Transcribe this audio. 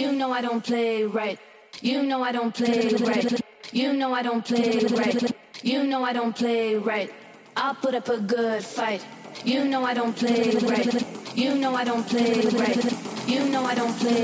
You know I don't play right. You know I don't play right. You know I don't play right. You know I don't play right. I'll put up a good fight. You know I don't play right. You know I don't play right. You know I don't play